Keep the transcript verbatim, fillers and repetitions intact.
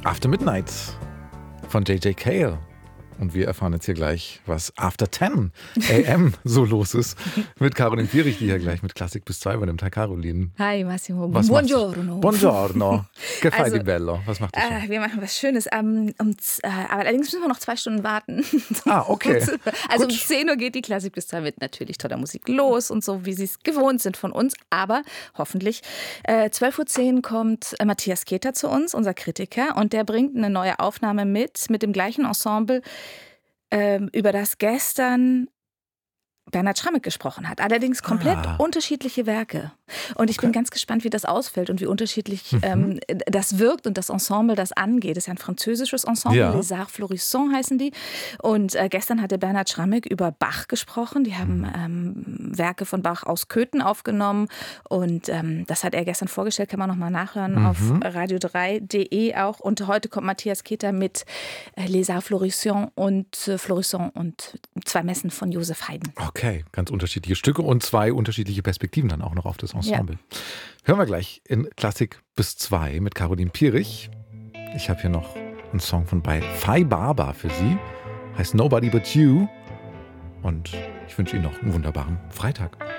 After Midnight von J J Cale. Und wir erfahren jetzt hier gleich, was After zehn A M so los ist. Mit Caroline Pierich, die hier gleich mit Klassik bis zwei übernimmt. Hi Caroline. Hi Massimo. Was Buongiorno. Buongiorno. Che fai Also, di bello? Was macht ihr äh, Wir machen was Schönes. Um, um, äh, aber allerdings müssen wir noch zwei Stunden warten. Ah, okay. Also Gut. um zehn Uhr geht die Klassik bis zwei mit natürlich toller Musik los und so, wie sie es gewohnt sind von uns. Aber hoffentlich. Äh, zwölf Uhr zehn kommt äh, Matthias Keter zu uns, unser Kritiker. Und der bringt eine neue Aufnahme mit, mit dem gleichen Ensemble, ähm, über das gestern Bernhard Schrammek gesprochen hat. Allerdings komplett Ah. unterschiedliche Werke. Und ich Okay. bin ganz gespannt, wie das ausfällt und wie unterschiedlich Mhm. ähm, das wirkt und das Ensemble das angeht. Das ist ja ein französisches Ensemble, Ja. Les Arts Florissants heißen die. Und äh, gestern hatte Bernhard Schrammek über Bach gesprochen. Die haben ähm, Werke von Bach aus Köthen aufgenommen. Und ähm, das hat er gestern vorgestellt, kann man nochmal nachhören Mhm. auf radio drei punkt de auch. Und heute kommt Matthias Keter mit äh, Les Arts Florissants und äh, Florissants und zwei Messen von Josef Haydn. Okay, ganz unterschiedliche Stücke und zwei unterschiedliche Perspektiven dann auch noch auf das Ensemble. Hören wir gleich in Klassik bis zwei mit Caroline Pierich. Ich habe hier noch einen Song von bei Fai Baba für Sie. Heißt Nobody But You. Und ich wünsche Ihnen noch einen wunderbaren Freitag.